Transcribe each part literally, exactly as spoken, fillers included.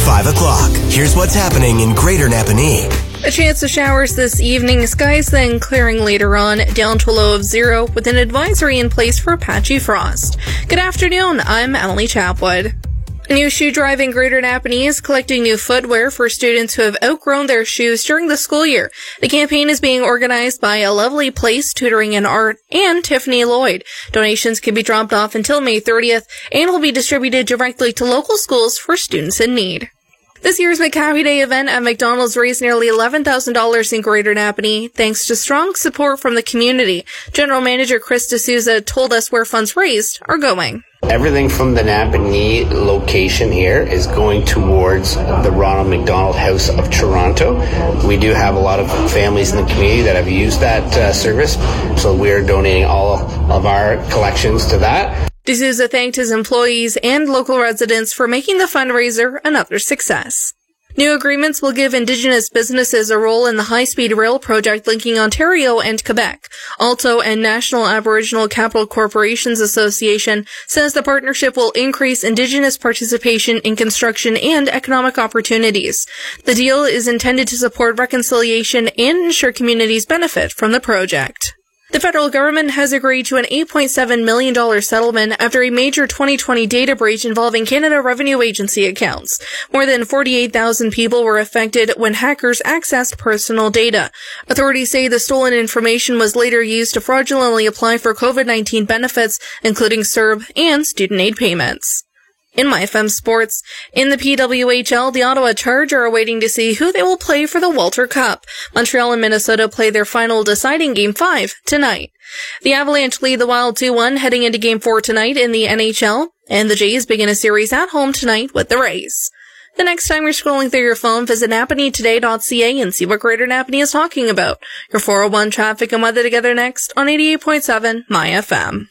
five o'clock. Here's what's happening in Greater Napanee. A chance of showers this evening, skies then clearing later on, down to a low of zero, with an advisory in place for patchy frost. Good afternoon, I'm Emily Chapwood. A new shoe drive in Greater Napanee is collecting new footwear for students who have outgrown their shoes during the school year. The campaign is being organized by A Lovely Place Tutoring and Art and Tiffany Lloyd. Donations can be dropped off until May thirtieth and will be distributed directly to local schools for students in need. This year's McHappy Day event at McDonald's raised nearly eleven thousand dollars in Greater Napanee, thanks to strong support from the community. General Manager Chris D'Souza told us where funds raised are going. Everything from the Napanee location here is going towards the Ronald McDonald House of Toronto. We do have a lot of families in the community that have used that uh, service, so we are donating all of our collections to that. D'Souza thanked his employees and local residents for making the fundraiser another success. New agreements will give Indigenous businesses a role in the high-speed rail project linking Ontario and Quebec. Alto and National Aboriginal Capital Corporations Association says the partnership will increase Indigenous participation in construction and economic opportunities. The deal is intended to support reconciliation and ensure communities benefit from the project. The federal government has agreed to an eight point seven million dollars settlement after a major twenty twenty data breach involving Canada Revenue Agency accounts. More than forty-eight thousand people were affected when hackers accessed personal data. Authorities say the stolen information was later used to fraudulently apply for COVID nineteen benefits, including C E R B and student aid payments. In My F M Sports, in the P W H L, the Ottawa Charge are waiting to see who they will play for the Walter Cup. Montreal and Minnesota play their final deciding Game five tonight. The Avalanche lead the Wild two one heading into Game four tonight in the N H L, and the Jays begin a series at home tonight with the Rays. The next time you're scrolling through your phone, visit Napanee Today dot C A and see what Greater Napanee is talking about. Your four oh one traffic and weather together next on eighty-eight point seven My F M.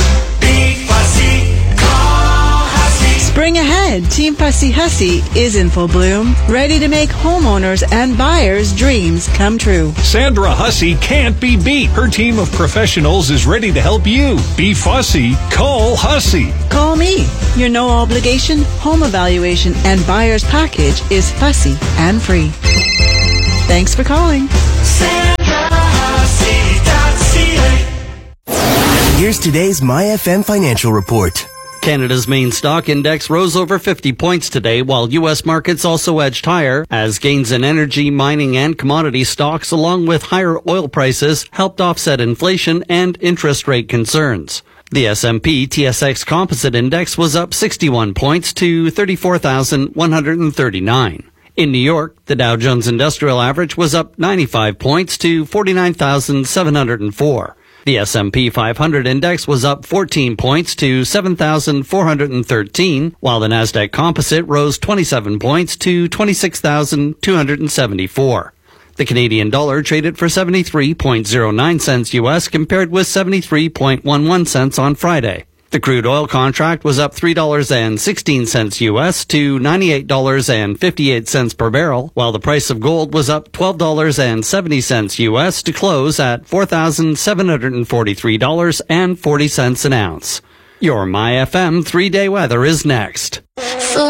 Spring ahead, Team Fussy Hussy is in full bloom, ready to make homeowners and buyers' dreams come true. Sandra Hussy can't be beat. Her team of professionals is ready to help you. Be fussy. Call Hussy. Call me. Your no obligation home evaluation and buyer's package is fussy and free. Thanks for calling. Sandra Hussy dot C A. Here's today's My F M financial report. Canada's main stock index rose over fifty points today, while U S markets also edged higher as gains in energy, mining, and commodity stocks, along with higher oil prices, helped offset inflation and interest rate concerns. The S and P T S X Composite Index was up sixty-one points to thirty-four thousand one hundred thirty-nine. In New York, the Dow Jones Industrial Average was up ninety-five points to forty-nine thousand seven hundred four. The S and P five hundred index was up fourteen points to seven thousand four hundred thirteen, while the Nasdaq Composite rose twenty-seven points to twenty-six thousand two hundred seventy-four. The Canadian dollar traded for seventy-three point zero nine cents U S compared with seventy-three point one one cents on Friday. The crude oil contract was up three dollars and sixteen cents U S to ninety-eight dollars and fifty-eight cents per barrel, while the price of gold was up twelve dollars and seventy cents U S to close at four thousand seven hundred forty-three dollars and forty cents an ounce. Your My F M three-day weather is next.